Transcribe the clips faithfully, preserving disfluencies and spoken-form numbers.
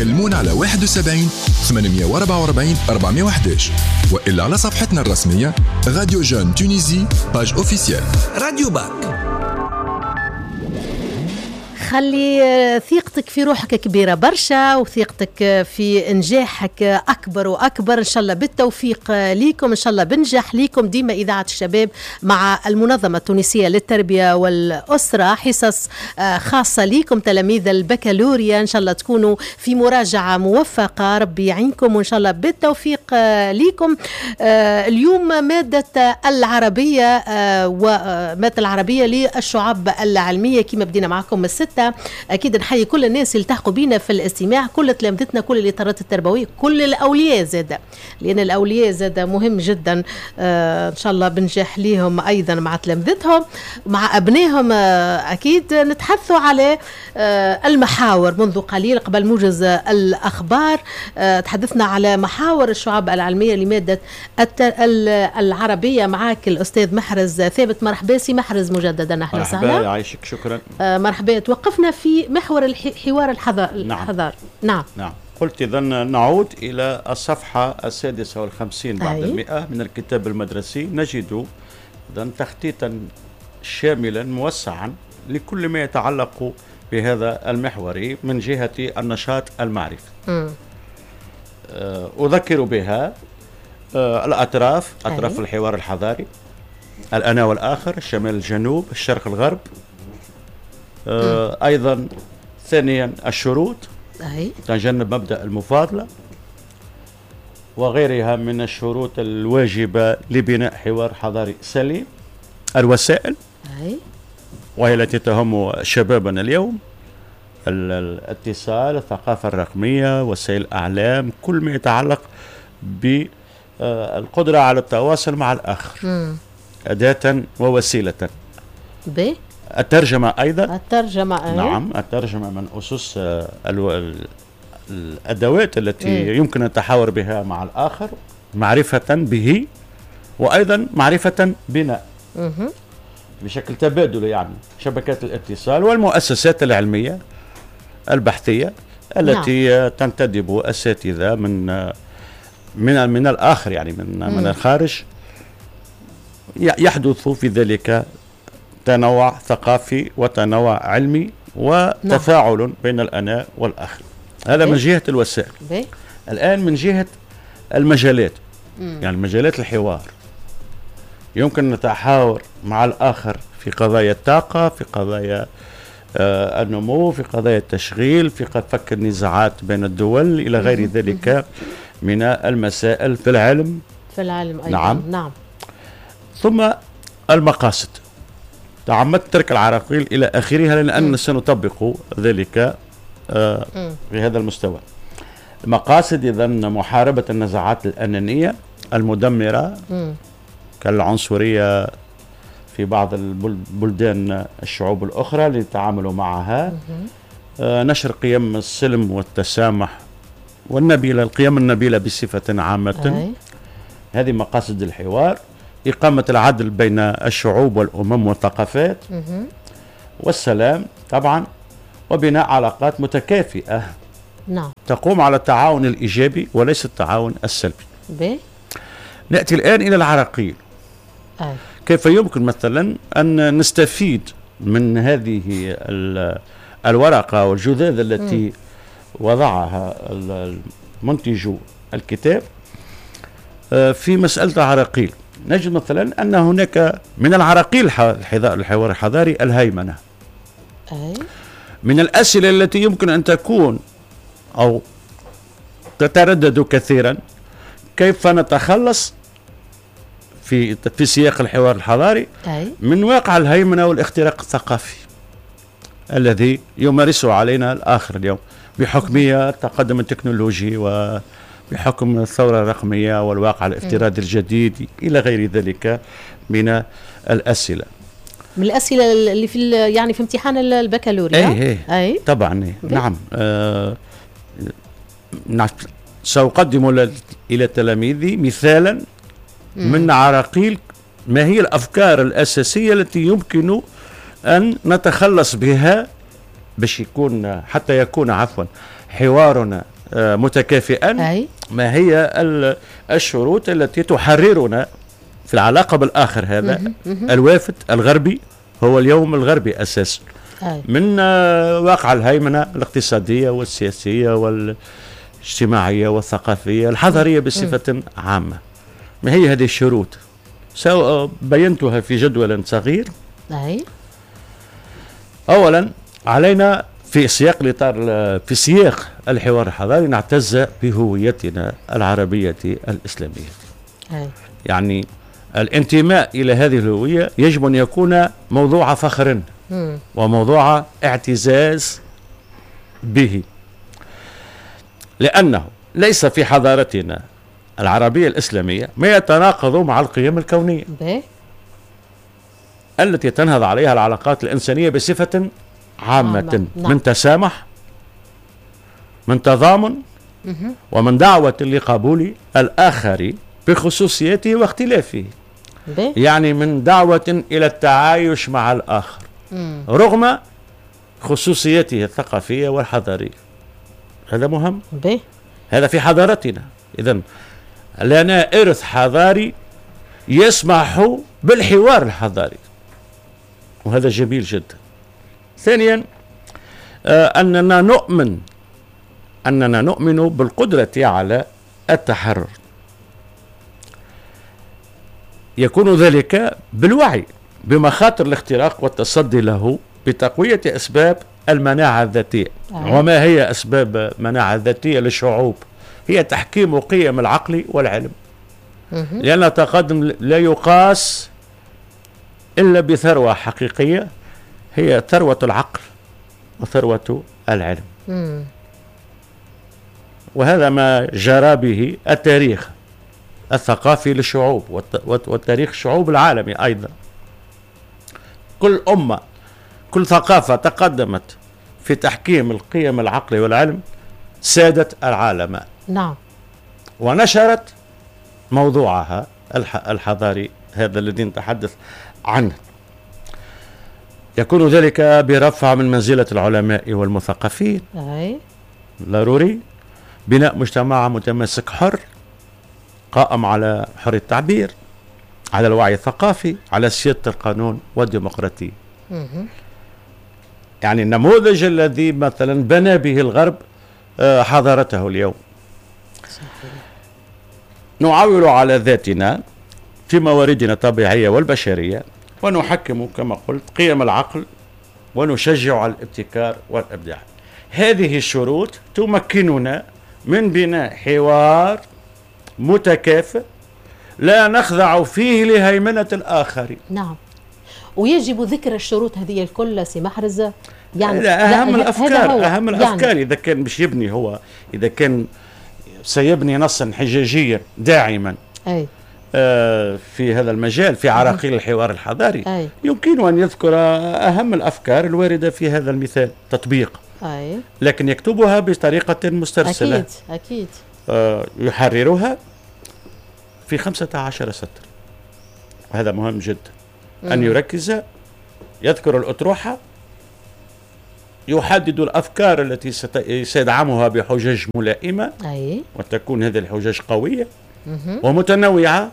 كلمونا على واحد وسبعين ثمانمية وأربعة وأربعين أربعمية وأحد عشر وإلا على صفحتنا الرسمية راديو جون تونيزي باج اوفيسيال. راديو باك. خلي ثقتك في روحك كبيرة برشا وثقتك في إنجاحك أكبر وأكبر إن شاء الله. بالتوفيق ليكم إن شاء الله، بنجح ليكم ديما. إذاعة الشباب مع المنظمة التونسية للتربية والأسرة حصص خاصة ليكم تلاميذ البكالوريا، إن شاء الله تكونوا في مراجعة موفقة، ربي يعينكم وإن شاء الله بالتوفيق ليكم. اليوم مادة العربية ومادة العربية للشعب العلمية كما بدينا معكم الستة. أكيد نحيي كل الناس اللي التحقوا بينا في الاستماع، كل تلامذتنا، كل الإطارات التربوية، كل الأولياء زادة، لأن الأولياء زادة مهم جدا. آه إن شاء الله بنجح ليهم أيضا مع تلامذتهم مع أبنائهم. آه أكيد نتحدثوا على آه المحاور. منذ قليل قبل موجز الأخبار آه تحدثنا على محاور الشعب العلمية لمادة العربية. معك الأستاذ محرز ثابت. مرحبا سي محرز مجددا. أهلا وسهلا. مرحبا يعيشك. شكرا. آه مرحبا. توقفنا في محور الحوار الحضاري. نعم. نعم نعم. قلت إذن نعود إلى الصفحة السادسة والخمسين بعد أي. المئة من الكتاب المدرسي. نجد إذن تخطيطا شاملا موسعا لكل ما يتعلق بهذا المحور من جهة النشاط المعرفي. م. أذكر بها الأطراف، أطراف أي. الحوار الحضاري، الأنا والآخر، الشمال الجنوب، الشرق الغرب. آه أيضا ثانيا الشروط، أي. تجنب مبدأ المفاضلة وغيرها من الشروط الواجبة لبناء حوار حضاري سليم. الوسائل، أي. وهي التي تهم شبابنا اليوم، الاتصال، الثقافة الرقمية، وسائل الأعلام، كل ما يتعلق بالقدرة على التواصل مع الآخر. م. أداة ووسيلة. ب الترجمة أيضا. الترجمة أي. نعم. الترجمة من أسس الو... الأدوات التي م. يمكن أن نتحاور بها مع الآخر، معرفة به وأيضا معرفة بنا م- بشكل تبادل. يعني شبكات الاتصال والمؤسسات العلمية البحثية التي نعم. تنتدب أساتذة من من من الآخر، يعني من م. من الخارج، يحدث في ذلك تنوع ثقافي وتنوع علمي وتفاعل نعم. بين الأنا والآخر. هذا بي. من جهة الوسائل. بي. الآن من جهة المجالات، مم. يعني مجالات الحوار، يمكن نتحاور مع الآخر في قضايا الطاقة، في قضايا آه النمو، في قضايا التشغيل، في فك النزاعات بين الدول إلى غير مم. ذلك مم. من المسائل في العلم في العلم أيضا. نعم. نعم. ثم المقاصد، تعمدت ترك العراقيل إلى آخرها لأننا سنطبق ذلك آه في هذا المستوى. المقاصد إذن محاربة النزاعات الأنانية المدمرة م. كالعنصرية في بعض البلدان الشعوب الأخرى للتعامل معها. آه نشر قيم السلم والتسامح والنبيلة، القيم النبيلة بصفة عامة. أي. هذه مقاصد الحوار. إقامة العدل بين الشعوب والأمم والثقافات والسلام طبعا، وبناء علاقات متكافئة نعم. تقوم على التعاون الإيجابي وليس التعاون السلبي. بي. نأتي الآن إلى العراقيل. أي. كيف يمكن مثلا أن نستفيد من هذه الورقة والجذاذ التي م. وضعها المنتج الكتاب في مسألة العراقيل؟ نجد مثلا أن هناك من العراقيل الحوار الحضاري الهيمنة. أي. من الأسئلة التي يمكن أن تكون أو تتردد كثيرا، كيف نتخلص في في سياق الحوار الحضاري أي. من واقع الهيمنة والاختراق الثقافي الذي يمارسه علينا الآخر اليوم بحكم التقدم التكنولوجي و بحكم الثورة الرقمية والواقع الافتراضي الجديد إلى غير ذلك من الأسئلة. من الأسئلة اللي في يعني في امتحان البكالوريا. أي, أي, أي طبعا. أي. نعم. آه سأقدم إلى تلاميذي مثالا مم. من عراقيل ما هي الأفكار الأساسية التي يمكن أن نتخلص بها باش يكون حتى يكون عفوا حوارنا متكافئا. أي. ما هي الشروط التي تحررنا في العلاقة بالآخر هذا الوافد الغربي؟ هو اليوم الغربي أساسا من واقع الهيمنة الاقتصادية والسياسية والاجتماعية والثقافية الحضارية بصفة عامة. ما هي هذه الشروط؟ سواء بينتها في جدول صغير. أي. أولا علينا في سياق الإطار في سياق الحوار الحضاري نعتز بهويتنا العربية الإسلامية. أي. يعني الانتماء إلى هذه الهوية يجب أن يكون موضوع فخر م. وموضوع اعتزاز به، لأنه ليس في حضارتنا العربية الإسلامية ما يتناقض مع القيم الكونية ب. التي تنهض عليها العلاقات الإنسانية بصفة عامة نعم. من تسامح، من تضامن، ومن دعوة لقبول الآخر بخصوصيته واختلافه. بي. يعني من دعوة إلى التعايش مع الآخر مم. رغم خصوصيته الثقافية والحضارية. هذا مهم. بي. هذا في حضارتنا. إذن لنا إرث حضاري يسمح بالحوار الحضاري، وهذا جميل جدا. ثانيا آه أننا نؤمن أننا نؤمن بالقدرة على التحرر. يكون ذلك بالوعي بمخاطر الاختراق والتصدي له بتقوية أسباب المناعة الذاتية. آه. وما هي أسباب المناعة الذاتية للشعوب؟ هي تحكيم قيم العقل والعلم. مه. لأن التقدم لا يقاس إلا بثروة حقيقية هي ثروة العقل وثروة العلم. مم. وهذا ما جرى به التاريخ الثقافي للشعوب والتاريخ الشعوب العالمي أيضا. كل أمة كل ثقافة تقدمت في تحكيم القيم العقل والعلم سادت العالم. نعم. ونشرت موضوعها الحضاري هذا الذي نتحدث عنه. يكون ذلك برفع من منزلة العلماء والمثقفين. أي. ضروري بناء مجتمع متماسك حر قائم على حرية التعبير، على الوعي الثقافي، على سيادة القانون والديمقراطية. يعني النموذج الذي مثلا بنى به الغرب حضارته اليوم. صحيح. نعول على ذاتنا في مواردنا الطبيعية والبشرية ونحكم كما قلت قيم العقل ونشجع على الابتكار والإبداع. هذه الشروط تمكننا من بناء حوار متكافئ لا نخضع فيه لهيمنة الآخر. نعم. ويجب ذكر الشروط هذه الكل سي محرز. يعني لا أهم الأفكار أهم الأفكار يعني. إذا كان مش يبني هو إذا كان سيبني نصا حجاجيا داعما أي. آه في هذا المجال في عراقيل الحوار الحضاري أي. يمكن أن يذكر أهم الأفكار الواردة في هذا المثال تطبيق أي. لكن يكتبها بطريقة مسترسلة. أكيد أكيد. آه يحررها في خمسة عشر سطر. وهذا مهم جدا أن يركز، يذكر الأطروحة، يحدد الأفكار التي سيدعمها بحجج ملائمة أي. وتكون هذه الحجج قوية مه. ومتنوعة،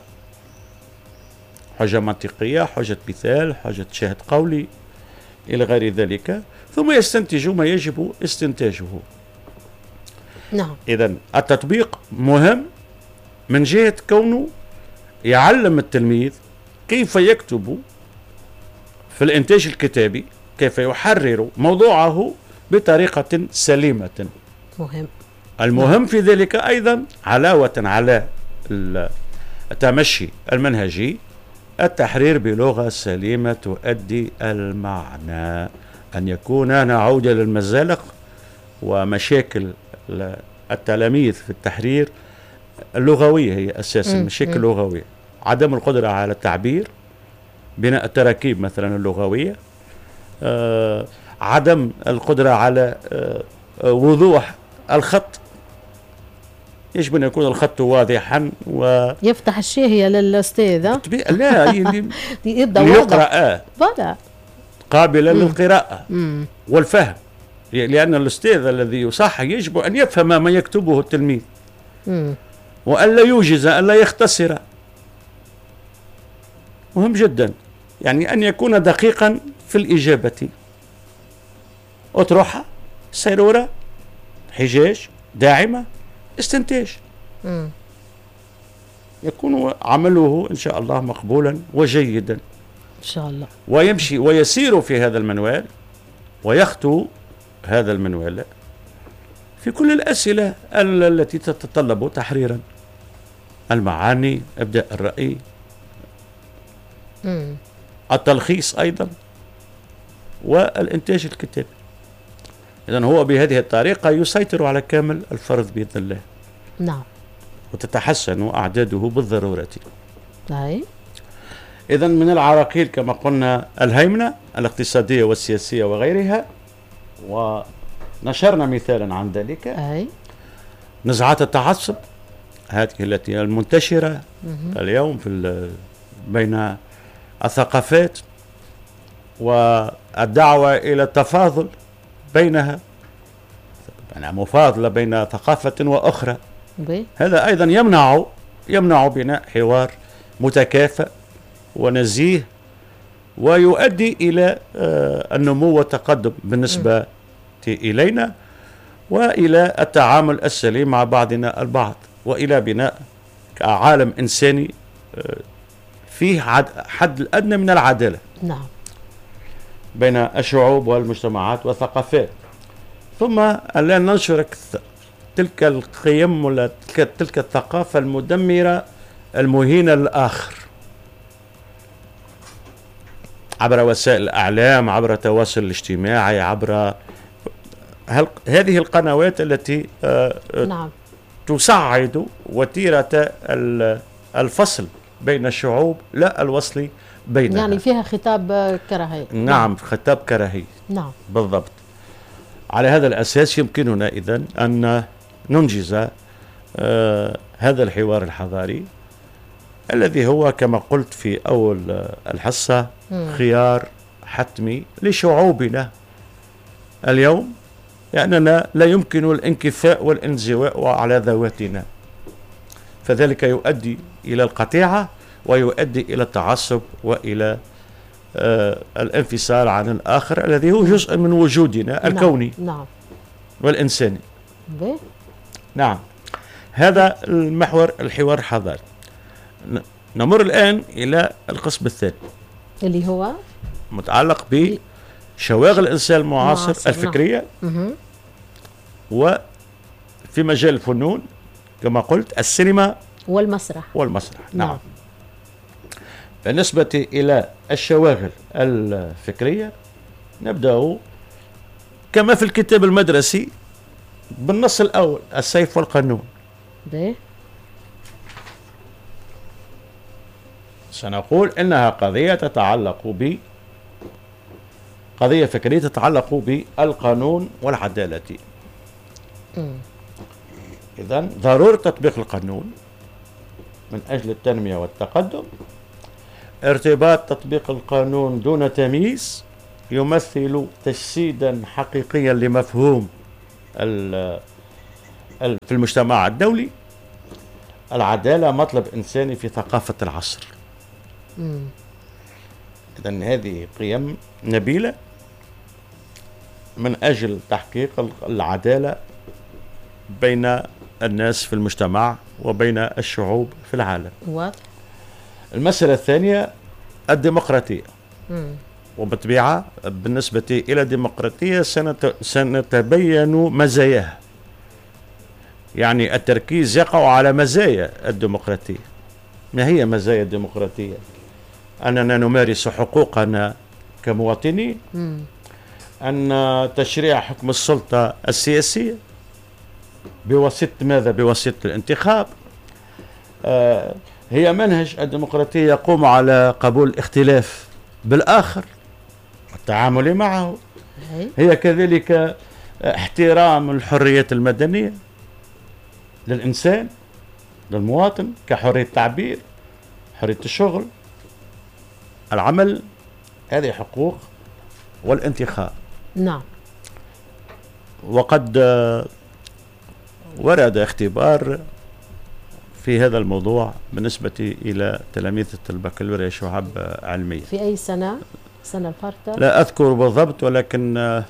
حجة منطقية، حجة مثال، حجة شاهد قولي إلى غير ذلك، ثم يستنتج ما يجب استنتاجه. نعم. إذن التطبيق مهم من جهة كونه يعلم التلميذ كيف يكتب في الإنتاج الكتابي، كيف يحرر موضوعه بطريقة سليمة. مهم. المهم في ذلك أيضا علاوة على التمشي المنهجي التحرير بلغة سليمة تؤدي المعنى، أن يكون نعود للمزالق ومشاكل التلاميذ في التحرير اللغوية هي أساسا مشاكل لغوية، عدم القدرة على التعبير، بناء التراكيب مثلا اللغوية، آه، عدم القدرة على آه، وضوح الخط، يجب أن يكون الخط واضحا و يفتح الشهية للأستاذ. لا يقرأ بلا قابلا للقراءة والفهم لأن الأستاذ الذي يصحح يجب أن يفهم ما يكتبه التلميذ وألا يوجز، ألا يختصر. مهم جدا يعني أن يكون دقيقا في الإجابة. أطروحة، سيرورة، حجاج، داعمة، استنتاج. م. يكون عمله إن شاء الله مقبولا وجيدا إن شاء الله، ويمشي ويسير في هذا المنوال ويخطو هذا المنوال في كل الأسئلة التي تتطلب تحريرا: المعاني، إبداء الرأي، م. التلخيص أيضا، والإنتاج الكتابي. إذن هو بهذه الطريقة يسيطر على كامل الفرد بإذن الله. نعم. وتتحسن أعداده بالضرورة. أي. إذن من العراقيل كما قلنا الهيمنة الاقتصادية والسياسية وغيرها، ونشرنا مثالا عن ذلك. أي. نزعات التعصب هذه التي المنتشرة م- اليوم في بين الثقافات، والدعوة إلى التفاضل بينها، يعني مفاضلة بين ثقافة وأخرى. بي. هذا أيضا يمنع يمنع بناء حوار متكافئ ونزيه، ويؤدي إلى النمو والتقدم بالنسبة م. إلينا، وإلى التعامل السليم مع بعضنا البعض، وإلى بناء عالم إنساني فيه حد الأدنى من العدالة. نعم. بين الشعوب والمجتمعات والثقافات. ثم ألا ننشر تلك القيم ولا تلك الثقافة المدمرة المهينة للآخر عبر وسائل الإعلام، عبر التواصل الاجتماعي، عبر هذه القنوات التي نعم. تساعد وتيرة الفصل بين الشعوب لا الوصل بينها. يعني فيها خطاب كراهي. نعم, نعم. خطاب كراهي. نعم بالضبط. على هذا الأساس يمكننا إذن أن ننجز آه هذا الحوار الحضاري الذي هو كما قلت في أول الحصة م. خيار حتمي لشعوبنا اليوم، لأننا لا يمكن الانكفاء والانزواء على ذواتنا، فذلك يؤدي إلى القطيعة ويؤدي إلى التعصب وإلى آه الانفصال عن الآخر الذي هو جزء من وجودنا الكوني. نعم. نعم. والإنساني. بي. نعم. هذا المحور الحوار الحضاري. نمر الآن إلى القسم الثاني اللي هو متعلق بشواغل الإنسان المعاصر معاصر. الفكرية. نعم. وفي مجال الفنون كما قلت السينما والمسرح والمسرح. نعم, نعم. بالنسبة إلى الشواغل الفكرية نبدأ كما في الكتاب المدرسي بالنص الأول: السيف والقانون. ده. سنقول إنها قضية تتعلق ب قضية فكرية تتعلق بالقانون والعدالة. إذن ضرورة تطبيق القانون من أجل التنمية والتقدم. ارتباط تطبيق القانون دون تمييز يمثل تجسيدا حقيقيا لمفهوم في المجتمع الدولي. العدالة مطلب إنساني في ثقافة العصر. إذن هذه قيم نبيلة من أجل تحقيق العدالة بين الناس في المجتمع وبين الشعوب في العالم. واضح. المسألة الثانية الديمقراطية. مم. وبالطبيعة بالنسبة إلى الديمقراطية سنتبين مزاياها، يعني التركيز يقع على مزايا الديمقراطية. ما هي مزايا الديمقراطية؟ أننا نمارس حقوقنا كمواطنين، مم. أن تشريع حكم السلطة السياسية بواسطة ماذا؟ بواسطة الانتخاب. آه هي منهج الديمقراطية يقوم على قبول الاختلاف بالآخر والتعامل معه. هي كذلك احترام الحريات المدنية للإنسان للمواطن كحرية التعبير، حرية الشغل، العمل، هذه حقوق والانتخاب. نعم. وقد ورد اختبار في هذا الموضوع بالنسبة إلى تلاميذ البكالوريا شعب علمية. في أي سنة؟ سنة الفارطة؟ لا أذكر بالضبط، ولكن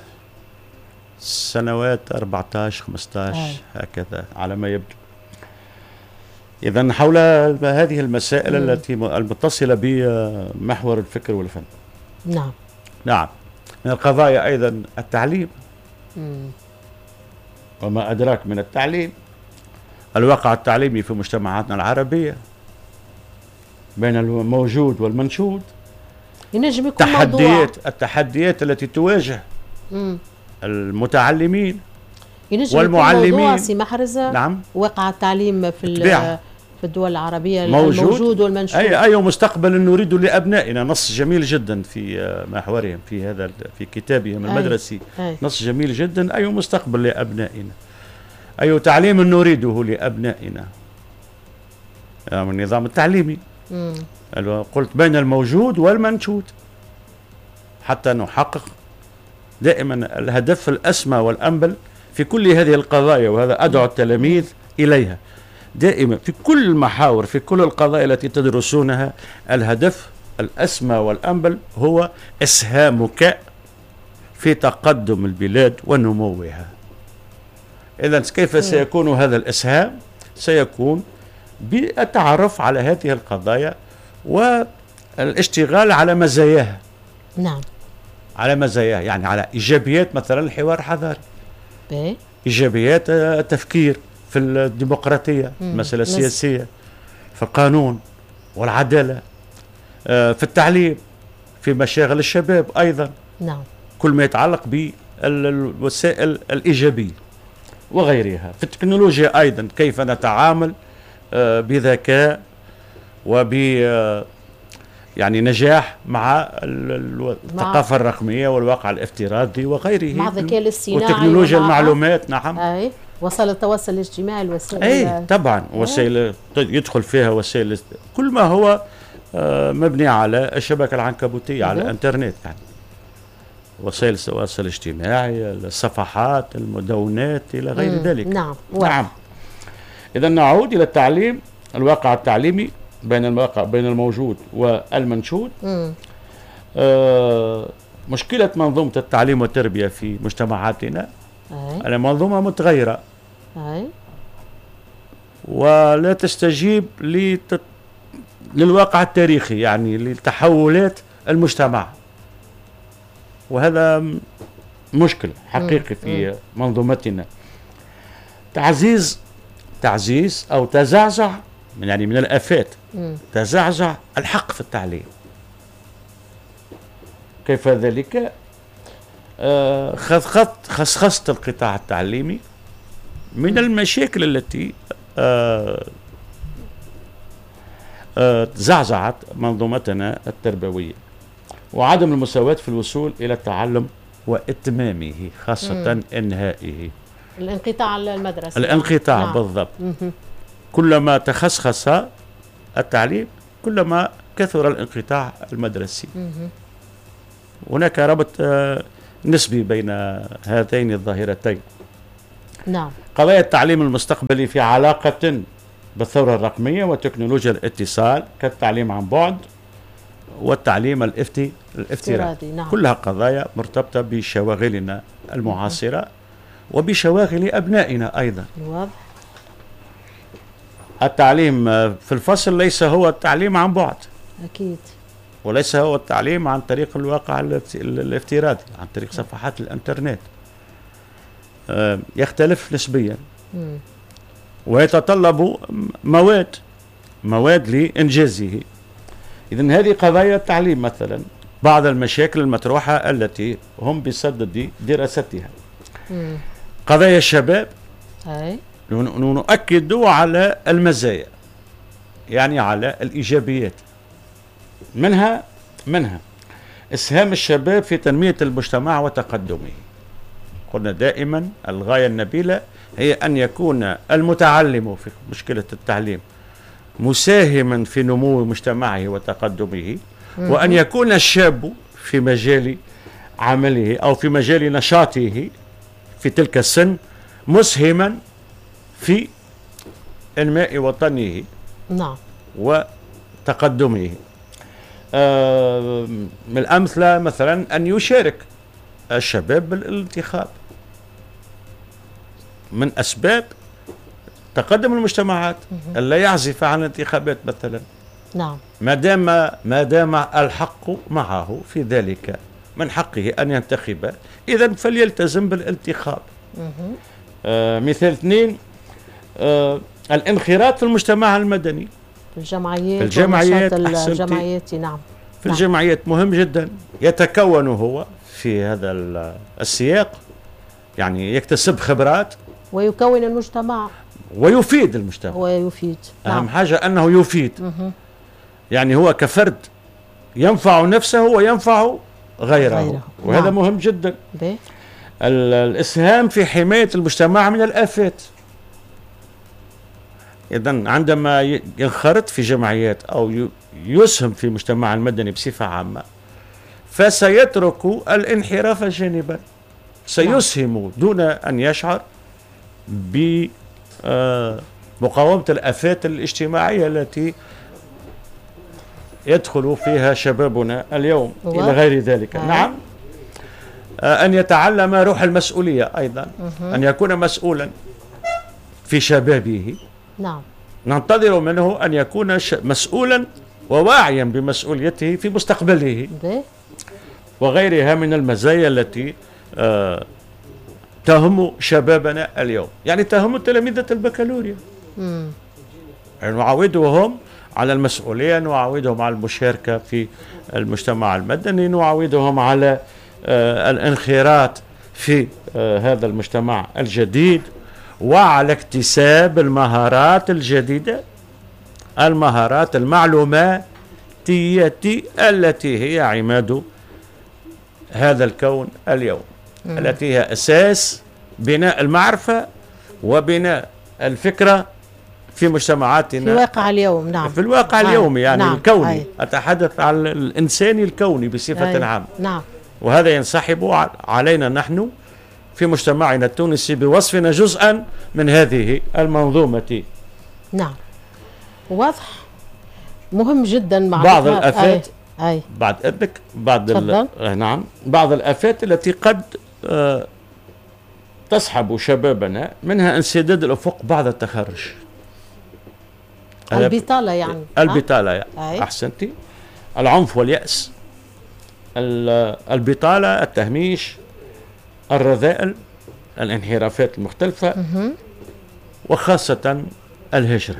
سنوات أربعة عشر خمسة عشر آه. هكذا على ما يبدو. إذن حول هذه المسائل مم. التي المتصلة بمحور الفكر والفن. نعم نعم. من القضايا أيضا التعليم. مم. وما أدراك من التعليم. الواقع التعليمي في مجتمعاتنا العربية بين الموجود والمنشود. ينجم يكون تحديات موضوع. التحديات التي تواجه مم. المتعلمين ينجم والمعلمين. يكون موضوع سي محرزة. نعم. واقع التعليم في في الدول العربية موجود. الموجود والمنشود. أي أي مستقبل نريد لأبنائنا. نص جميل جدا في محورهم في هذا في كتابهم المدرسي. أي. نص جميل جدا. أي مستقبل لأبنائنا، أي تعليم نريده لأبنائنا من النظام التعليمي. مم. قلت بين الموجود والمنشود حتى نحقق دائما الهدف الأسمى والأنبل في كل هذه القضايا. وهذا أدعو التلاميذ إليها دائما في كل المحاور، في كل القضايا التي تدرسونها. الهدف الأسمى والأنبل هو إسهامك في تقدم البلاد ونموها. إذن كيف سيكون هذا الإسهام؟ سيكون بالتعرف على هذه القضايا والاشتغال على مزاياها. نعم. على مزاياها يعني على إيجابيات مثلا الحوار الحضاري، بي. إيجابيات التفكير في الديمقراطية، المسألة السياسية، في القانون والعدالة، في التعليم، في مشاغل الشباب أيضا. نعم. كل ما يتعلق بالوسائل الإيجابية وغيرها. في التكنولوجيا أيضا كيف نتعامل بذكاء وب يعني نجاح مع الثقافة الرقمية والواقع الافتراضي وغيره، مع الذكاء الاصطناعي وتكنولوجيا المعلومات. نعم. أي وسائل التواصل الاجتماعي، الوسائل. أي طبعا وسائل يدخل فيها وسائل كل ما هو مبني على الشبكة العنكبوتية على الانترنت، يعني وسائل التواصل الاجتماعي، الصفحات، المدونات إلى غير مم. ذلك. نعم. نعم. إذا نعود إلى التعليم، الواقع التعليمي بين الواقع بين الموجود والمنشود. آه مشكلة منظومة التعليم والتربية في مجتمعاتنا أي. منظومة متغيرة أي. ولا تستجيب لتت... للواقع التاريخي، يعني لتحولات المجتمع، وهذا مشكل حقيقي في منظومتنا. تعزيز تعزيز أو تزعزع من يعني من الآفات مم. تزعزع الحق في التعليم. كيف ذلك؟ آه خصخصت خصخصت القطاع التعليمي من المشاكل التي آه آه زعزعت منظومتنا التربوية، وعدم المساواة في الوصول إلى التعلم وإتمامه، خاصة مم. إنهائه. الانقطاع المدرسي. الانقطاع نعم. بالضبط. مم. كلما تخصخص التعليم كلما كثر الانقطاع المدرسي. مم. هناك ربط نسبي بين هاتين الظاهرتين. نعم. قضايا التعليم المستقبلي في علاقة بالثورة الرقمية وتكنولوجيا الاتصال كالتعليم عن بعد والتعليم الافتي الافتراضي. نعم. كلها قضايا مرتبطة بشواغلنا المعاصرة وبشواغل أبنائنا أيضا. واضح. التعليم في الفصل ليس هو التعليم عن بعد. أكيد. وليس هو التعليم عن طريق الواقع الافتراضي، عن طريق صفحات الانترنت. يختلف نسبيا. مم. ويتطلب مواد مواد لإنجازه. إذن هذه قضايا التعليم مثلا، بعض المشاكل المطروحة التي هم بصدد دراستها. مم. قضايا الشباب. أي. نؤكد على المزايا، يعني على الإيجابيات، منها منها إسهام الشباب في تنمية المجتمع وتقدمه. قلنا دائما الغاية النبيلة هي أن يكون المتعلم في مشكلة التعليم مساهما في نمو مجتمعه وتقدمه، وأن يكون الشاب في مجال عمله أو في مجال نشاطه في تلك السن مسهما في إنماء وطنه نعم وتقدمه. آه من الأمثلة مثلا أن يشارك الشباب بالانتخاب، من أسباب تقدم المجتمعات ألا يعزف عن الانتخابات مثلا. نعم ما دام ما دام الحق معه في ذلك، من حقه أن ينتخب، إذن فليلتزم بالانتخاب. آه مثال اثنين، آه الانخراط في المجتمع المدني، في الجمعيات في الجمعيات الجمعيات نعم في نعم. الجمعيات مهم جدا، يتكون هو في هذا السياق، يعني يكتسب خبرات ويكون المجتمع ويفيد المجتمع ويفيد أهم نعم. حاجة أنه يفيد. مه. يعني هو كفرد ينفع نفسه وينفع غيره, غيره. وهذا نعم. مهم جدا. بيه. الإسهام في حماية المجتمع من الآفات. إذن عندما ينخرط في جمعيات أو يسهم في المجتمع المدني بصفة عامة، فسيترك الانحراف جانبا، سيسهم دون أن يشعر بمقاومة الآفات الاجتماعية التي يدخل فيها شبابنا اليوم إلى غير ذلك. آه. نعم. أن يتعلم روح المسؤولية أيضا، مه. أن يكون مسؤولا في شبابه. نعم. ننتظر منه أن يكون مسؤولا وواعيا بمسؤوليته في مستقبله. بي. وغيرها من المزايا التي آه تهم شبابنا اليوم. يعني تهم تلاميذة البكالوريا، يعني نعودهم على المسؤولية، نعودهم على المشاركة في المجتمع المدني، نعودهم على آه الانخراط في آه هذا المجتمع الجديد، وعلى اكتساب المهارات الجديدة، المهارات المعلوماتية التي هي عماد هذا الكون اليوم، مم. التي هي أساس بناء المعرفة وبناء الفكرة في مجتمعاتنا في الواقع اليوم. نعم. في الواقع آه. اليومي يعني نعم. الكوني. آه. أتحدث عن الإنساني الكوني بصفة آه. عامة. نعم. وهذا ينسحب علينا نحن في مجتمعنا التونسي بوصفنا جزءا من هذه المنظومة. نعم واضح، مهم جدا مع بعض الآفات. أي. أي. بعد إذنك بعض نعم بعض الآفات التي قد آه تسحب شبابنا، منها انسداد الأفق بعد التخرج، البطالة يعني البطالة يعني. أحسنتي. العنف واليأس، البطالة، التهميش، الرذائل، الانحرافات المختلفة، مه. وخاصة الهجرة.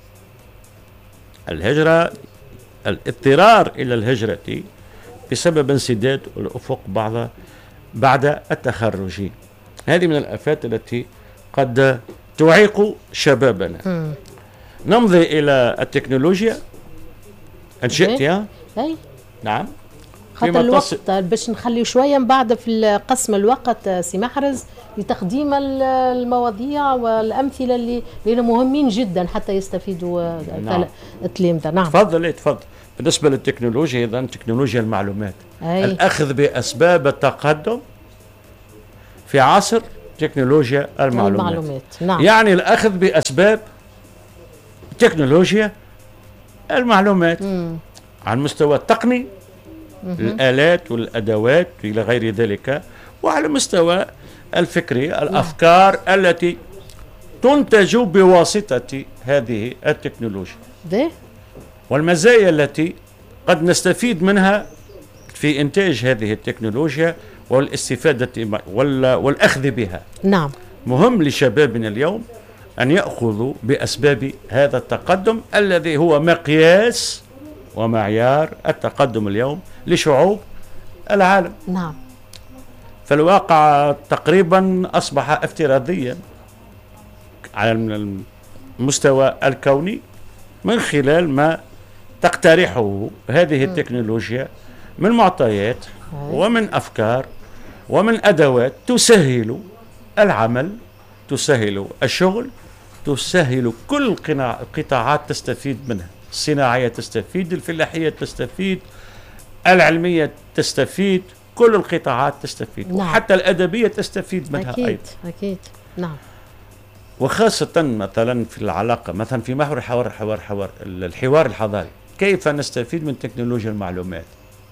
الهجرة، الاضطرار إلى الهجرة بسبب انسداد الأفق بعد بعد التخرج. هذه من الآفات التي قد تعيق شبابنا. م. نمضي إلى التكنولوجيا إن شئت يا أي. نعم. خاطر الوقت باش نخلي شوية من بعد في قسم الوقت سي محرز لتقديم المواضيع والأمثلة اللي اللي مهمين جدا حتى يستفيدوا نعم. التلامذة. نعم تفضل. تفضل. بالنسبة للتكنولوجيا، إذن تكنولوجيا المعلومات، أي. الأخذ بأسباب التقدم في عصر تكنولوجيا المعلومات, المعلومات. نعم. يعني الأخذ بأسباب تكنولوجيا المعلومات مم. على المستوى التقني، مم. الآلات والأدوات إلى غير ذلك، وعلى المستوى الفكري، الأفكار نعم. التي تنتج بواسطة هذه التكنولوجيا، ده. والمزايا التي قد نستفيد منها في إنتاج هذه التكنولوجيا والاستفادة والأخذ بها. نعم. مهم لشبابنا اليوم أن يأخذوا بأسباب هذا التقدم الذي هو مقياس ومعيار التقدم اليوم لشعوب العالم. نعم. فالواقع تقريبا أصبح افتراضيا على المستوى الكوني من خلال ما تقترحه هذه التكنولوجيا من معطيات ومن أفكار ومن أدوات تسهل العمل، تسهل الشغل، تسهل كل القطاعات تستفيد منها. الصناعية تستفيد، الفلاحية تستفيد، العلمية تستفيد، كل القطاعات تستفيد. نعم. وحتى الأدبية تستفيد منها أكيد أيضا. أكيد نعم. وخاصة مثلا في العلاقة مثلا في محور حوار حوار حوار الحوار الحضاري، كيف نستفيد من تكنولوجيا المعلومات؟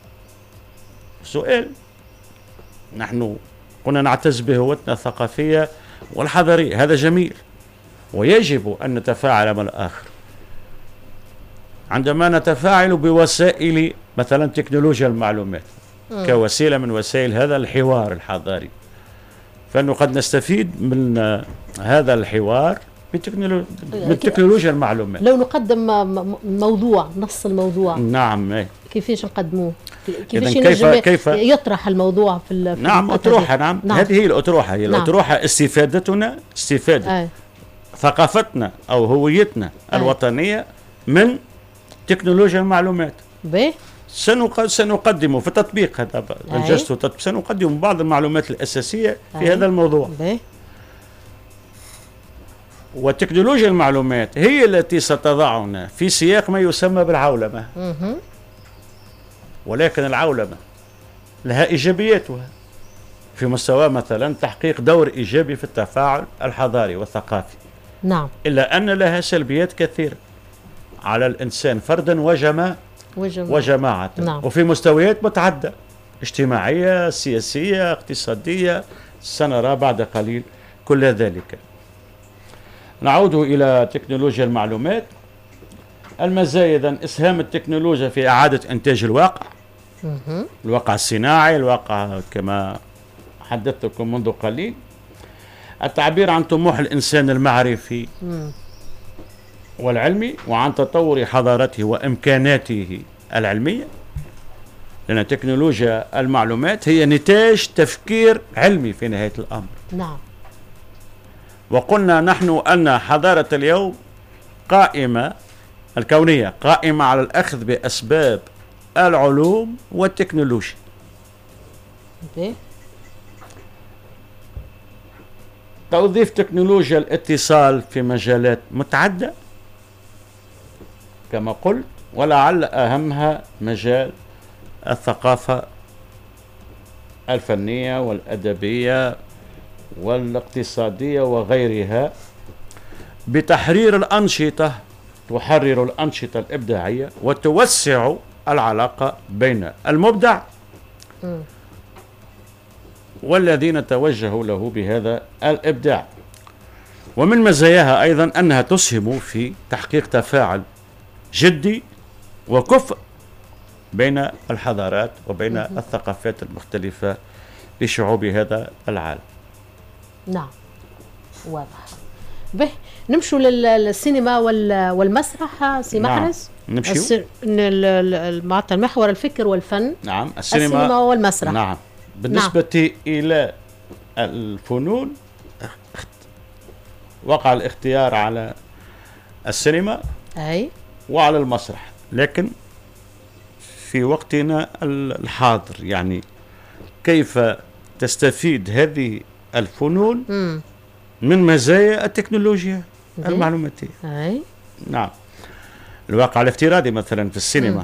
سؤال نحن كنا نعتز بهوتنا الثقافية والحضارية، هذا جميل ويجب أن نتفاعل مع الآخر. عندما نتفاعل بوسائل مثلا تكنولوجيا المعلومات م. كوسيلة من وسائل هذا الحوار الحضاري، فإنه قد نستفيد من هذا الحوار من تكنولوجيا المعلومات. لو نقدم موضوع نص الموضوع نعم ايه. كيفاش نقدموه؟ كيفاش كيف كيف يطرح الموضوع في نعم أطروحة. نعم. نعم هذه هي الأطروحة، هي نعم. الأطروحة استفادتنا استفادة أي. ثقافتنا أو هويتنا أي. الوطنية من تكنولوجيا المعلومات. به سنقدم في التطبيق هذا الجلسة سنقدم بعض المعلومات الأساسية في أي. هذا الموضوع. به. وتكنولوجيا المعلومات هي التي ستضعنا في سياق ما يسمى بالعولمة. مه. ولكن العولمة لها إيجابياتها في مستوى مثلا تحقيق دور إيجابي في التفاعل الحضاري والثقافي. نعم. إلا أن لها سلبيات كثيرة على الإنسان فردا وجماعة وجماعة, وجماعة. نعم. وفي مستويات متعددة اجتماعية سياسية اقتصادية، سنرى بعد قليل كل ذلك. نعود إلى تكنولوجيا المعلومات. المزايا إذن إسهام التكنولوجيا في إعادة إنتاج الواقع، مه. الواقع الصناعي، الواقع كما حدثتكم منذ قليل، التعبير عن طموح الإنسان المعرفي مم. والعلمي وعن تطور حضارته وإمكاناته العلمية، لأن تكنولوجيا المعلومات هي نتاج تفكير علمي في نهاية الأمر. نعم. وقلنا نحن أن حضارة اليوم قائمة الكونية قائمة على الأخذ بأسباب العلوم والتكنولوجيا. okay. توظيف تكنولوجيا الاتصال في مجالات متعددة كما قلت، ولعل أهمها مجال الثقافة الفنية والأدبية والاقتصادية وغيرها، بتحرير الأنشطة، تحرر الأنشطة الإبداعية وتوسع العلاقة بين المبدع م. والذين توجهوا له بهذا الإبداع. ومن مزاياها أيضا أنها تسهم في تحقيق تفاعل جدي وكفء بين الحضارات وبين م. الثقافات المختلفة لشعوب هذا العالم. نعم واضح. به نمشوا للسينما والمسرح سي محرز. نعم. نمشي الس... معناتها المحور الفكر والفن. نعم. السينما, السينما والمسرح. نعم. بالنسبة نعم. إلى الفنون وقع الاختيار على السينما أي وعلى المسرح، لكن في وقتنا الحاضر يعني كيف تستفيد هذه الفنون م. من مزايا التكنولوجيا دي. المعلوماتية. أي. نعم. الواقع الافتراضي مثلا في السينما،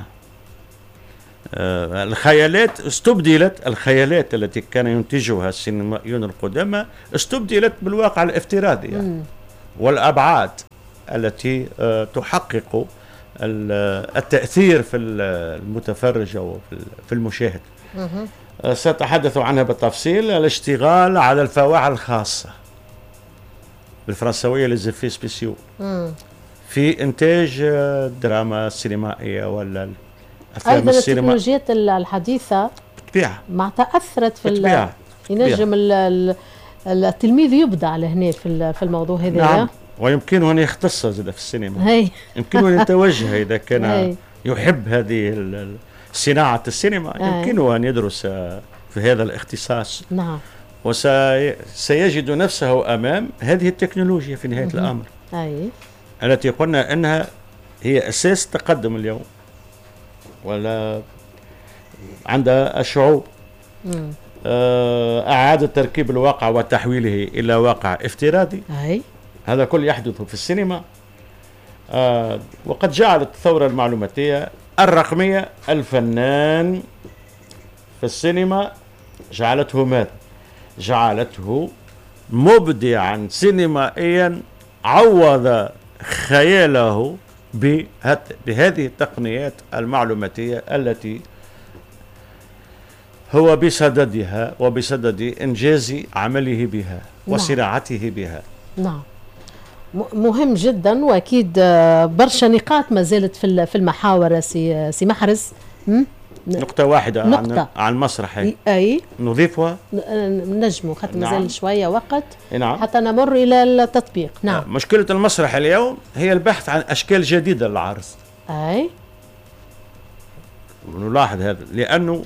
آه الخيالات استبدلت، الخيالات التي كان ينتجها السينمائيون القدامى استبدلت بالواقع الافتراضي يعني. والأبعاد التي آه تحقق التأثير في المتفرج أو في المشاهد. آه سأتحدث عنها بالتفصيل. الاشتغال على الفواعل الخاصة بالفرنسوية les effets spéciaux في إنتاج الدراما السينمائية ولا الأفلام أيضا السينما. التكنولوجيات الحديثة بالطبيعة ما تأثرت في بالطبيعة. ينجم التلميذ يبدع لهنا في الموضوع هذا. نعم. ويمكنه أن يختص زاد في السينما. هي. يمكنه أن يتوجه إذا كان هي. يحب هذه صناعة السينما. هي. يمكنه أن يدرس في هذا الاختصاص. نعم. وسيجد نفسه أمام هذه التكنولوجيا في نهاية الأمر. أي. التي قلنا أنها هي أساس التقدم اليوم ولا عند الشعوب. أعادة تركيب الواقع وتحويله إلى واقع افتراضي. أي. هذا كل يحدث في السينما. آه وقد جعلت الثورة المعلوماتية الرقمية الفنان في السينما جعلته ماذا؟ جعلته مبدعا سينمائيا عوض خياله بهذه التقنيات المعلوماتية التي هو بصددها وبصدد إنجاز عمله بها وصناعته بها. نعم، مهم جدا، وأكيد برشا نقاط ما زالت في المحاور سي سي محرز. نقطة واحدة نقطة. عن, عن المسرح أي نضيفها نجموا خاطر نعم. مازال شوية وقت نعم. حتى نمر إلى التطبيق. نعم. مشكلة المسرح اليوم هي البحث عن أشكال جديدة للعرض. أي نلاحظ هذا لأنه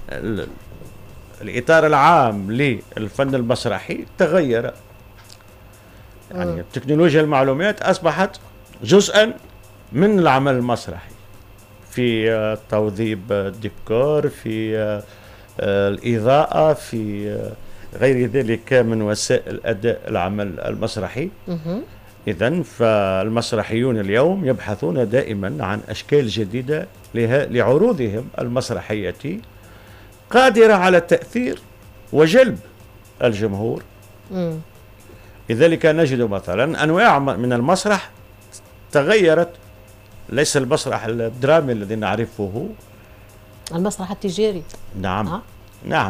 الإطار العام للفن المسرحي تغير. يعني تكنولوجيا المعلومات أصبحت جزءا من العمل المسرحي في توظيف الديكور، في الإضاءة، في غير ذلك من وسائل أداء العمل المسرحي. إذن فالمسرحيون اليوم يبحثون دائما عن أشكال جديدة لعروضهم المسرحية قادرة على التأثير وجلب الجمهور. لذلك نجد مثلا أنواع من المسرح تغيرت، ليس المسرح الدرامي الذي نعرفه، المسرح التجاري. نعم أه؟ نعم،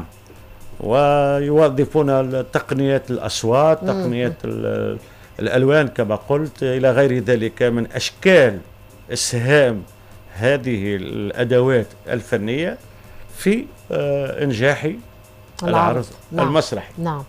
ويوظفون تقنيات الأصوات، تقنيات الألوان كما قلت، إلى غير ذلك من أشكال إسهام هذه الأدوات الفنية في آه إنجاح العرض نعم. المسرحي. نعم.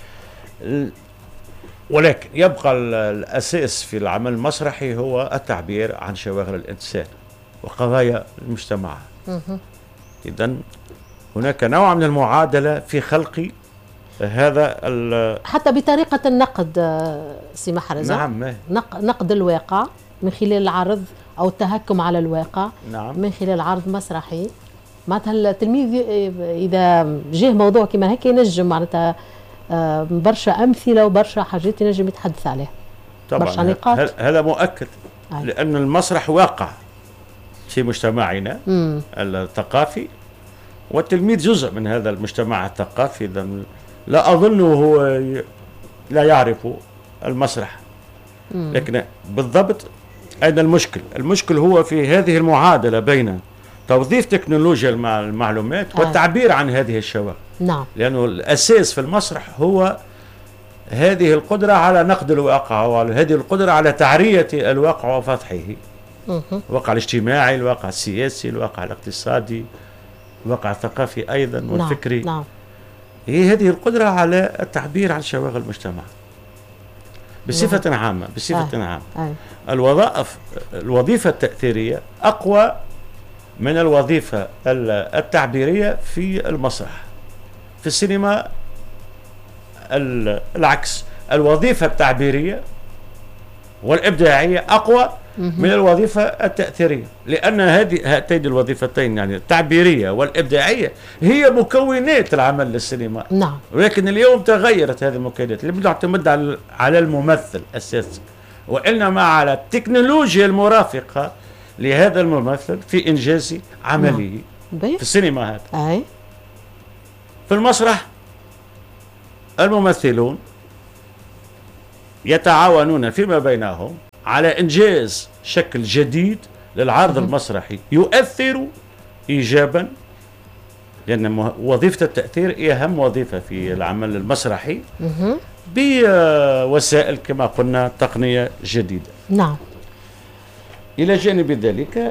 ولكن يبقى الأساس في العمل المسرحي هو التعبير عن شواغل الإنسان وقضايا المجتمع. إذن هناك نوع من المعادلة في خلق هذا حتى بطريقة النقد سي محرز. نعم. نقد الواقع من خلال العرض أو التهكم على الواقع. نعم. من خلال عرض مسرحي. معناتها التلميذ إذا جه موضوع كما هيك ينجم معناتها برشا أمثلة وبرشا حاجات ينجم يتحدث عليها. طبعا برشا نقاط. هذا مؤكد. أي. لأن المسرح واقع في مجتمعنا مم. الثقافي، والتلميذ جزء من هذا المجتمع الثقافي. إذا لا أظنه هو لا يعرف المسرح. مم. لكن بالضبط أين المشكل؟ المشكل هو في هذه المعادلة بين توظيف تكنولوجيا المعلومات آه. والتعبير عن هذه الشواغل. نعم. لأنه الأساس في المسرح هو هذه القدرة على نقد الواقع، وهذه القدرة على تعرية الواقع وفتحه. الواقع الاجتماعي، الواقع السياسي، الواقع الاقتصادي، الواقع الثقافي أيضا والفكري. نعم. هي هذه القدرة على التعبير عن شواغل المجتمع بصفة نعم. عامة بصفة آه. عامة. آه. الوظائف الوظيفة التأثيرية أقوى من الوظيفة التعبيرية في المسرح. في السينما العكس، الوظيفة التعبيرية والإبداعية أقوى من الوظيفة التأثيرية، لأن هذه هاتين الوظيفتين يعني التعبيرية والإبداعية هي مكونات العمل للسينما. نعم. ولكن اليوم تغيرت هذه المكونات، لم تعتمد على الممثل أساسا، وإنما على التكنولوجيا المرافقة لهذا الممثل في إنجاز عمله. نعم. في السينما هذا. أي. في المسرح الممثلون يتعاونون فيما بينهم على إنجاز شكل جديد للعرض المسرحي يؤثر إيجابا، لأن وظيفة التأثير هي أهم وظيفة في العمل المسرحي بوسائل كما قلنا تقنية جديدة. نعم. إلى جانب ذلك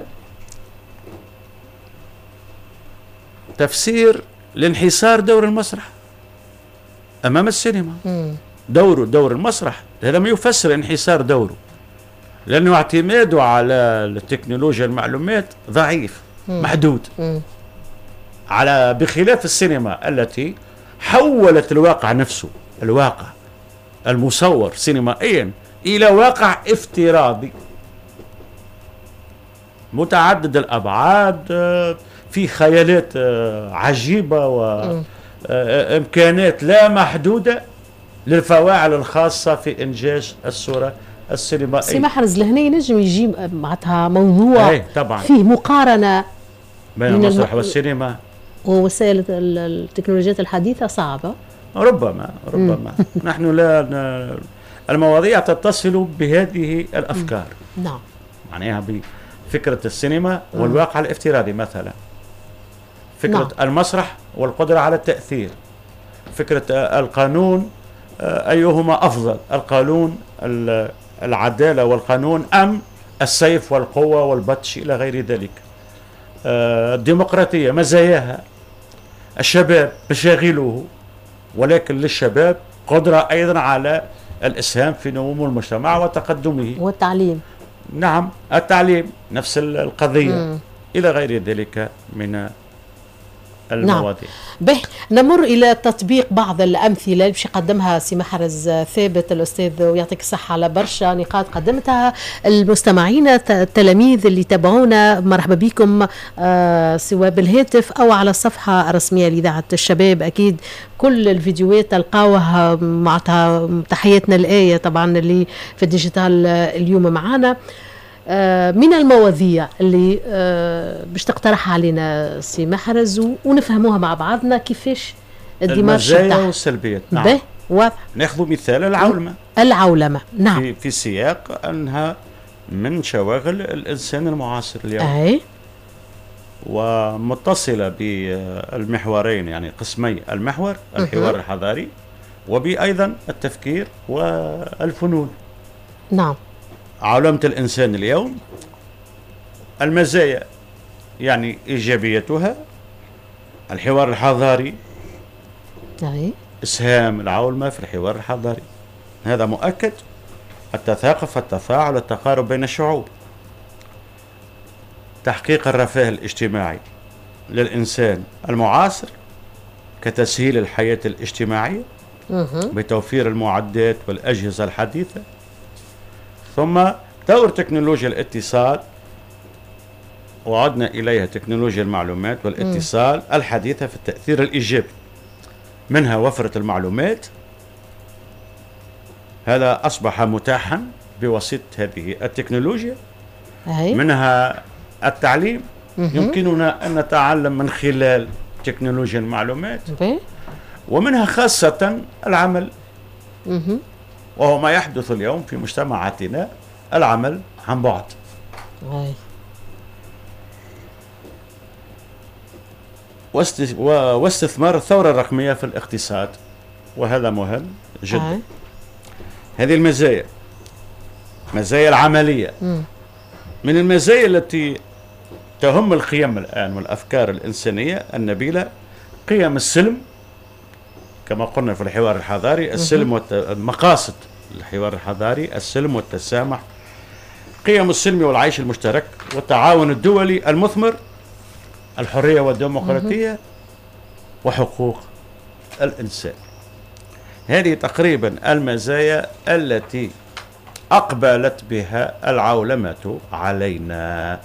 تفسير لانحسار دور المسرح أمام السينما. مم. دوره دور المسرح هذا ما يفسر انحسار دوره، لأنه اعتماده على التكنولوجيا المعلومات ضعيف. مم. محدود. مم. على بخلاف السينما التي حولت الواقع نفسه، الواقع المصور سينمائيا، إلى واقع افتراضي متعدد الأبعاد، في خيالات عجيبة وإمكانات لا محدودة للفواعل الخاصة في إنجاز الصورة السينمائية. سي محرز لهنا ينجم يجي معناتها موضوع طبعا فيه مقارنة بين المسرح والسينما. ووسائل التكنولوجيات الحديثة صعبة. ربما ربما نحن لا ن... المواضيع تتصل بهذه الأفكار. نعم. معناها بفكرة السينما والواقع الافتراضي مثلا، فكرة نعم. المسرح والقدرة على التأثير، فكرة القانون أيهما أفضل، القانون العدالة والقانون أم السيف والقوة والبطش إلى غير ذلك. الديمقراطية مزاياها الشباب مشاغله، ولكن للشباب قدرة أيضا على الإسهام في نمو المجتمع وتقدمه. والتعليم. نعم التعليم نفس القضية. مم. إلى غير ذلك من المواضيع. نعم. به نمر إلى تطبيق بعض الأمثلة اللي باش يقدمها سي محرز ثابت الأستاذ ويعطيك الصحة على برشا نقاط قدمتها المستمعين التلاميذ اللي تابعونا. مرحبا بكم آه سواء بالهاتف أو على الصفحة الرسمية لإذاعة الشباب. أكيد كل الفيديوهات تلقاوها معناتها. تحياتنا الآية طبعا اللي في الديجيتال اليوم معنا. آه من المواضيع اللي آه باش تقترحها علينا سي محرز ونفهموها مع بعضنا كيفاش الديمارش المزايا والسلبيات. نعم. واضح. ناخذ مثال العولمة. العولمة نعم. في, في سياق أنها من شواغل الإنسان المعاصر اليوم. أي. ومتصلة بالمحورين يعني قسمي المحور الحوار أه. الحضاري وبأيضا التفكير والفنون. نعم. عولمة الإنسان اليوم المزايا يعني إيجابيتها الحوار الحضاري. أي. إسهام العولمة في الحوار الحضاري هذا مؤكد. التثاقف التفاعل التقارب بين الشعوب، تحقيق الرفاه الاجتماعي للإنسان المعاصر كتسهيل الحياة الاجتماعية بتوفير المعدات والأجهزة الحديثة، ثم دور تكنولوجيا الاتصال وعدنا إليها تكنولوجيا المعلومات والاتصال م. الحديثة في التأثير الإيجابي، منها وفرة المعلومات هذا أصبح متاحا بواسطة هذه التكنولوجيا. أي. منها التعليم م- يمكننا أن نتعلم من خلال تكنولوجيا المعلومات م- ومنها خاصة العمل م- وهو ما يحدث اليوم في مجتمعاتنا العمل عن بعد. أي. واستثمار الثورة الرقمية في الاقتصاد وهذا مهم جدا. أي. هذه المزايا مزايا العملية. م. من المزايا التي تهم القيم الآن والأفكار الإنسانية النبيلة قيم السلم كما قلنا في الحوار الحضاري. السلم والمقاصد الحوار الحضاري السلم والتسامح، قيم السلم والعيش المشترك والتعاون الدولي المثمر، الحرية والديمقراطية وحقوق الإنسان. هذه تقريبا المزايا التي أقبلت بها العولمة علينا،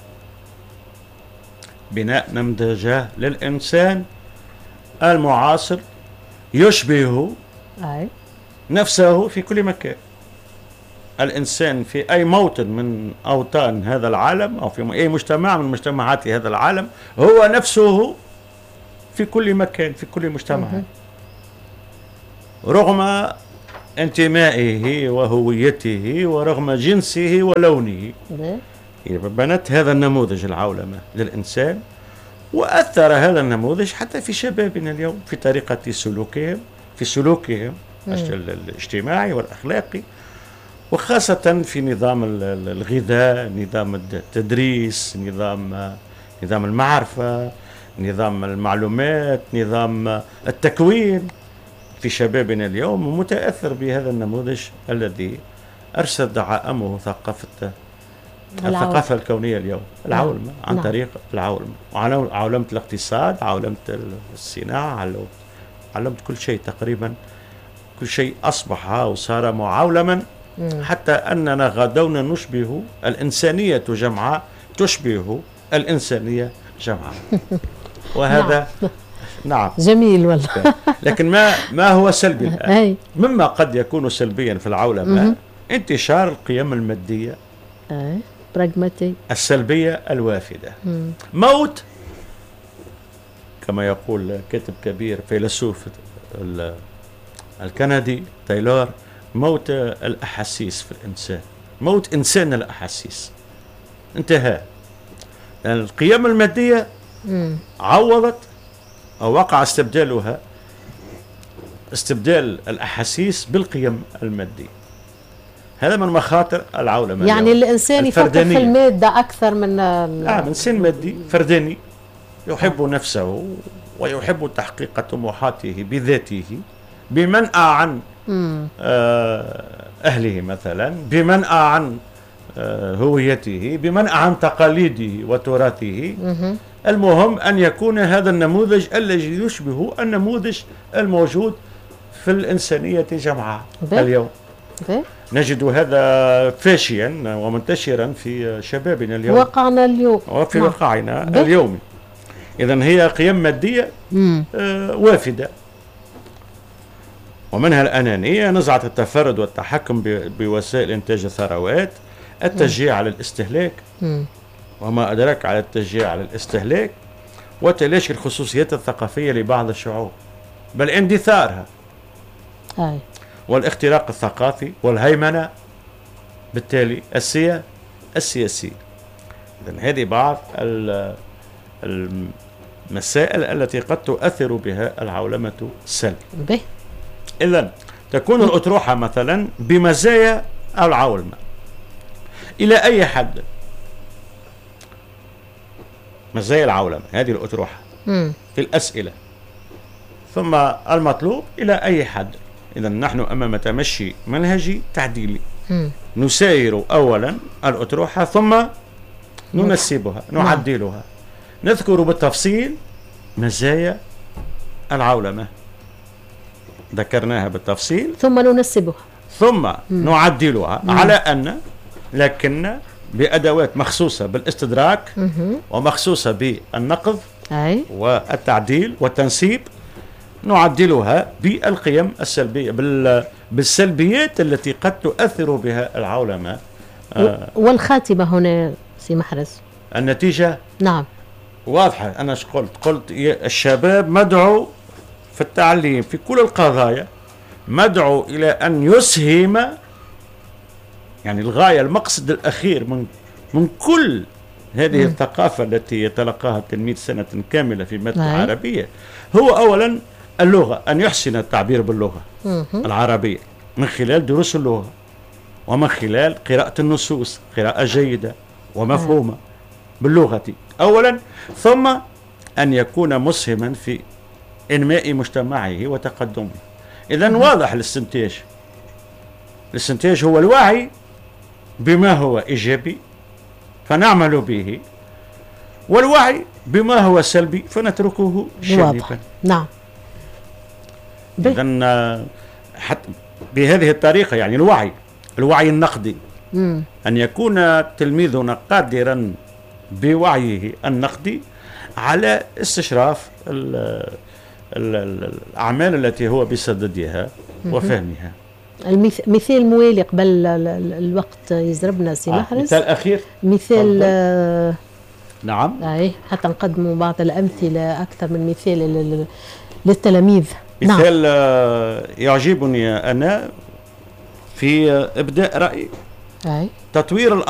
بناء نموذج للإنسان المعاصر يشبه أي. نفسه في كل مكان. الإنسان في أي موطن من أوطان هذا العالم أو في أي مجتمع من مجتمعات هذا العالم هو نفسه في كل مكان في كل مجتمع رغم انتمائه وهويته ورغم جنسه ولونه. بنت هذا النموذج العولمة للإنسان وأثر هذا النموذج حتى في شبابنا اليوم في طريقة سلوكهم في سلوكهم الاجتماعي والأخلاقي، وخاصة في نظام الغذاء، نظام التدريس، نظام نظام المعرفة، نظام المعلومات، نظام التكوين في شبابنا اليوم متأثر بهذا النموذج الذي أرسل دعائمه ثقافة الثقافة الكونية اليوم العولمة عن نعم. طريق العولمة، عولمة الاقتصاد، عولمة الصناعة، علمت كل شيء تقريبا، كل شيء أصبح وصار معولما مم. حتى أننا غدونا نشبه الإنسانية جمعاء تشبه الإنسانية جمعاء. وهذا نعم. نعم جميل والله. لكن ما ما هو سلبي الآن مما قد يكون سلبيا في العولمة انتشار القيم المادية براغماتي السلبية الوافدة. مم. موت كما يقول كاتب كبير فيلسوف الكندي تايلور، موت الأحاسيس في الإنسان، موت إنسان الأحاسيس، انتهى. القيم المادية عوضت أو وقع استبدالها استبدال الأحاسيس بالقيم المادية. هذا من مخاطر العولمة. يعني الإنسان يفكر في المادة أكثر من نعم، إنسان مادي فرداني يحب نفسه ويحب تحقيق طموحاته بذاته، بمنأى عن أهله مثلا، بمنأى عن هويته، بمنأى عن تقاليده وتراثه. المهم أن يكون هذا النموذج الذي يشبه النموذج الموجود في الإنسانية جمعاء اليوم. بي. نجد هذا فاشيا ومنتشرا في شبابنا اليوم، واقعنا اليوم وفي نعم. واقعنا بي. اليومي. إذن هي قيم مادية آه وافدة، ومنها الأنانية، نزعة التفرد والتحكم بوسائل إنتاج الثروات، التشجيع على الاستهلاك مم. وما أدرك على التشجيع على الاستهلاك، وتلاشي الخصوصيات الثقافية لبعض الشعوب بل اندثارها، أي. والاختراق الثقافي والهيمنة بالتالي السيا السياسية. إذن هذه بعض المسائل التي قد تؤثر بها العولمة السلبية. إذن تكون الأطروحة مثلا بمزايا العولمة إلى أي حد؟ مزايا العولمة هذه الأطروحة مم. في الأسئلة، ثم المطلوب إلى أي حد. إذن نحن أمام تمشي منهجي تعديلي، مم. نساير أولا الأطروحة ثم ننسبها نعدلها، نذكر بالتفصيل مزايا العولمة، ذكرناها بالتفصيل ثم ننسبها ثم مم. نعدلها مم. على أن لكن بأدوات مخصوصة بالاستدراك مم. ومخصوصة بالنقض أي. والتعديل والتنسيب، نعدلها بالقيم السلبية بالسلبيات التي قد تؤثر بها العولمة. آه والخاتمة هنا سي محرز النتيجة نعم واضحة. أنا قلت قلت الشباب مدعو في التعليم في كل القضايا، مدعو إلى أن يسهم، يعني الغاية المقصد الأخير من من كل هذه م. الثقافة التي يتلقاها التلميذ سنة كاملة في مادة عربية هو أولا اللغة، أن يحسن التعبير باللغة م. العربية من خلال دروس اللغة ومن خلال قراءة النصوص قراءة جيدة ومفهومة م. باللغة أولا، ثم أن يكون مسهما في إنماء مجتمعه وتقدمه. إذن واضح الاستنتاج. الاستنتاج هو الوعي بما هو إيجابي فنعمل به، والوعي بما هو سلبي فنتركه جانبا. نعم. إذن حتى بهذه الطريقة يعني الوعي الوعي النقدي مم. أن يكون تلميذنا قادرا بوعيه النقدي على استشراف ال ال الأعمال التي هو بصددها وفهمها. المثال موالي قبل الوقت يزربنا سي محرز. آه مثال أخير. مثال آه نعم. أي حتى نقدموا بعض الأمثلة أكثر من مثال للتلاميذ. مثال نعم. آه يعجبني أنا في إبداء رأي. أي. تطوير الأمر